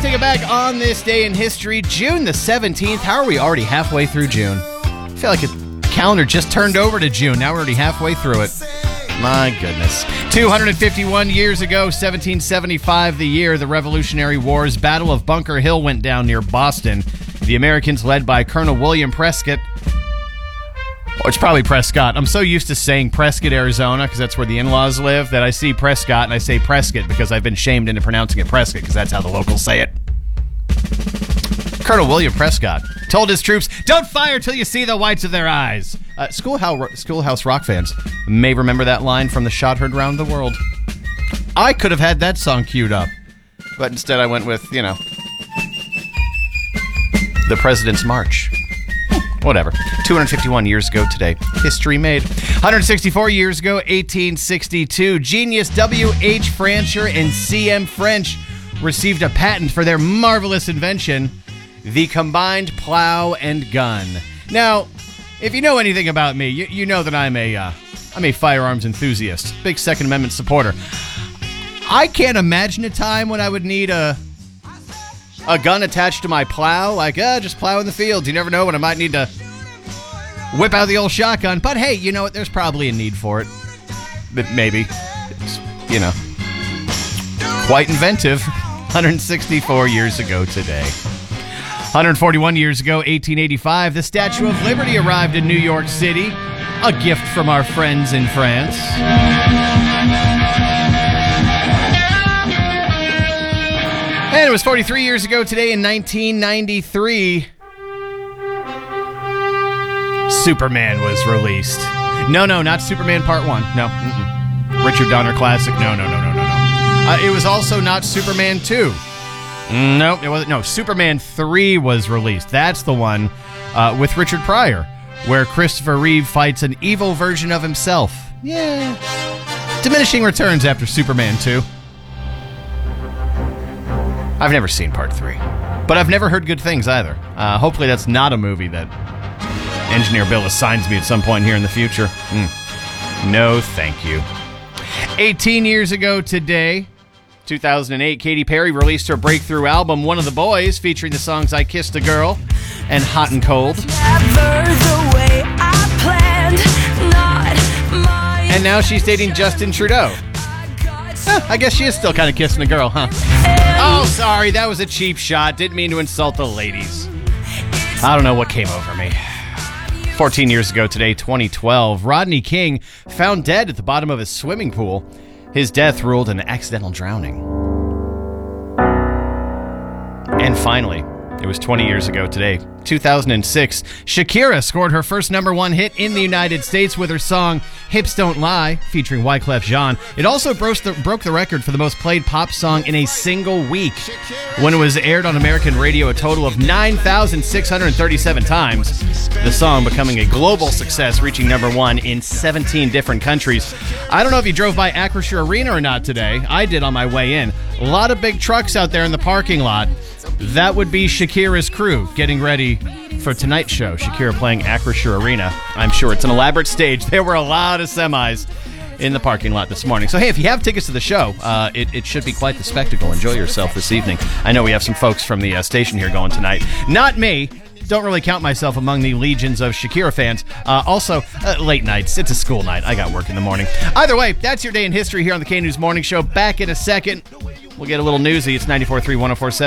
take it back on this day in history, June the 17th. How are we already halfway through June? I feel like the calendar just turned over to June. Now we're already halfway through it. My goodness. 251 years ago, 1775, the year the Revolutionary War's Battle of Bunker Hill went down near Boston. The Americans, led by Colonel William Prescott, or it's probably Prescott. I'm so used to saying Prescott, Arizona, because that's where the in-laws live, that I see Prescott and I say Prescott because I've been shamed into pronouncing it Prescott because that's how the locals say it. Colonel William Prescott told his troops, "Don't fire till you see the whites of their eyes." Schoolhouse Rock fans may remember that line from the shot heard round the world. I could have had that song queued up, but instead I went with, The President's March. Whatever. 251 years ago today, history made. 164 years ago, 1862, genius W.H. Francher and C.M. French received a patent for their marvelous invention, the combined plow and gun. Now, if you know anything about me, you know that I'm a firearms enthusiast, big Second Amendment supporter. I can't imagine a time when I would need a gun attached to my plow, just plow in the fields. You never know when I might need to whip out the old shotgun. But hey, you know what? There's probably a need for it. But maybe. It's, quite inventive. 164 years ago today. 141 years ago, 1885, the Statue of Liberty arrived in New York City. A gift from our friends in France. And it was 43 years ago today in 1993. Superman was released. No, not Superman Part 1. No. Richard Donner classic. No. It was also not Superman 2. No, it wasn't. No, Superman 3 was released. That's the one with Richard Pryor, where Christopher Reeve fights an evil version of himself. Yeah. Diminishing returns after Superman 2. I've never seen Part 3, but I've never heard good things either. Hopefully that's not a movie that Engineer Bill assigns me at some point here in the future. No, thank you. 18 years ago today, 2008, Katy Perry released her breakthrough album, One of the Boys, featuring the songs I Kissed a Girl and Hot and Cold. And now she's dating Justin Trudeau. I guess she is still kind of kissing a girl, huh? Oh, sorry, that was a cheap shot. Didn't mean to insult the ladies. I don't know what came over me. 14 years ago today, 2012, Rodney King found dead at the bottom of his swimming pool. His death ruled an accidental drowning. And finally, it was 20 years ago today, 2006, Shakira scored her first #1 hit in the United States with her song Hips Don't Lie, featuring Wyclef Jean. It also broke the record for the most played pop song in a single week, when it was aired on American radio a total of 9,637 times. The song becoming a global success, reaching #1 in 17 different countries. I don't know if you drove by Acrisure Arena or not today. I did on my way in. A lot of big trucks out there in the parking lot. That would be Shakira's crew getting ready for tonight's show. Shakira playing Acrisure Arena. I'm sure it's an elaborate stage. There were a lot of semis in the parking lot this morning. So, hey, if you have tickets to the show, it should be quite the spectacle. Enjoy yourself this evening. I know we have some folks from the station here going tonight. Not me. Don't really count myself among the legions of Shakira fans. Also, late nights. It's a school night. I got work in the morning. Either way, that's your day in history here on the K-News Morning Show. Back in a second. We'll get a little newsy. It's 94.3, 104.7.